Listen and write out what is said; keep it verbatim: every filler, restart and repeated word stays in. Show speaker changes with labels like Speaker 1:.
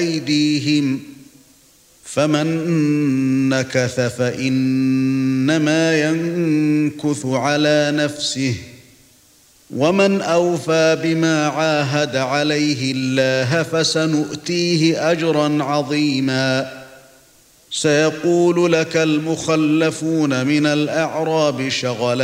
Speaker 1: أيديهم فمن نكث فإنما ينكث على نفسه ومن أوفى بما عاهد عليه الله فسنؤتيه أجرا عظيما سيقول لك المخلفون من الأعراب شغل